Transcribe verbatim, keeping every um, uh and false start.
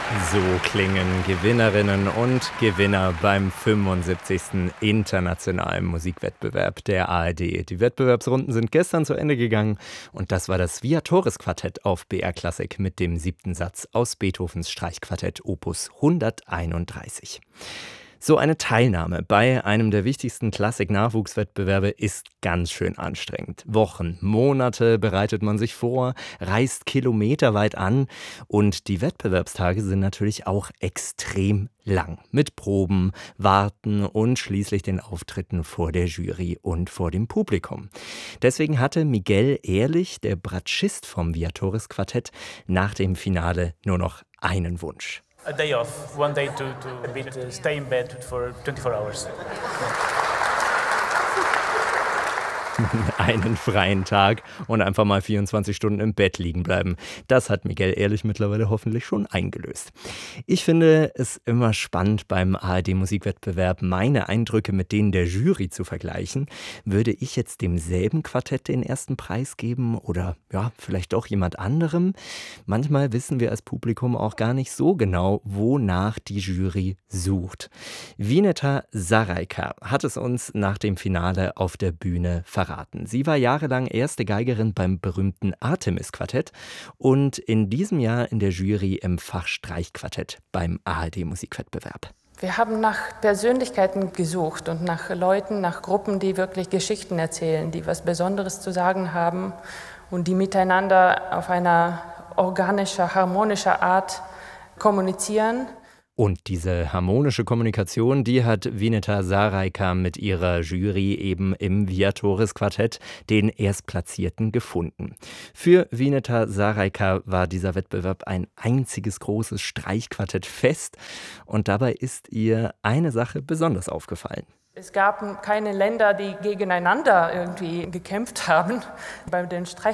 So klingen Gewinnerinnen und Gewinner beim fünfundsiebzigsten Internationalen Musikwettbewerb der A R D. Die Wettbewerbsrunden sind gestern zu Ende gegangen und das war das Viatoris-Quartett auf B R Klassik mit dem siebten Satz aus Beethovens Streichquartett Opus hunderteinunddreißig. So eine Teilnahme bei einem der wichtigsten Klassik-Nachwuchswettbewerbe ist ganz schön anstrengend. Wochen, Monate bereitet man sich vor, reist kilometerweit an und die Wettbewerbstage sind natürlich auch extrem lang. Mit Proben, Warten und schließlich den Auftritten vor der Jury und vor dem Publikum. Deswegen hatte Miguel Ehrlich, der Bratschist vom Viatoris-Quartett, nach dem Finale nur noch einen Wunsch. A day off, one day to, to a bit, uh, stay in bed for twenty-four hours. Einen freien Tag und einfach mal vierundzwanzig Stunden im Bett liegen bleiben. Das hat Miguel Ehrlich mittlerweile hoffentlich schon eingelöst. Ich finde es immer spannend, beim A R D-Musikwettbewerb meine Eindrücke mit denen der Jury zu vergleichen. Würde ich jetzt demselben Quartett den ersten Preis geben oder ja, vielleicht doch jemand anderem? Manchmal wissen wir als Publikum auch gar nicht so genau, wonach die Jury sucht. Vineta Sarajka hat es uns nach dem Finale auf der Bühne verraten. Sie war jahrelang erste Geigerin beim berühmten Artemis-Quartett und in diesem Jahr in der Jury im Fach Streichquartett beim A R D-Musikwettbewerb. Wir haben nach Persönlichkeiten gesucht und nach Leuten, nach Gruppen, die wirklich Geschichten erzählen, die was Besonderes zu sagen haben und die miteinander auf einer organischen, harmonischen Art kommunizieren. Und diese harmonische Kommunikation, die hat Vineta Sarajka mit ihrer Jury eben im Viatoris-Quartett, den Erstplatzierten, gefunden. Für Vineta Sarajka war dieser Wettbewerb ein einziges großes Streichquartettfest und dabei ist ihr eine Sache besonders aufgefallen. Es gab keine Länder, die gegeneinander irgendwie gekämpft haben. Bei den Streichquartetten